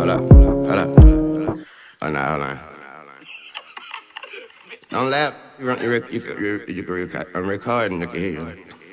Hold up, hold up. Hold on, hold on. Don't laugh. You can record. I'm recording. They can hear you.